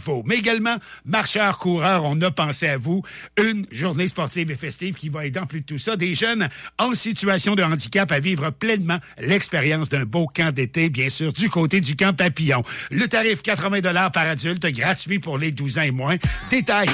faut. Mais également, marcheurs, coureurs, on a pensé à vous. Une journée sportive et festive qui va aider en plus de tout ça des jeunes en situation de handicap à vivre pleinement l'expérience d'un beau camp d'été, bien sûr, du côté du camp Papillon. Le tarif, 80 $ par adulte, gratuit pour les 12 ans et moins. Détails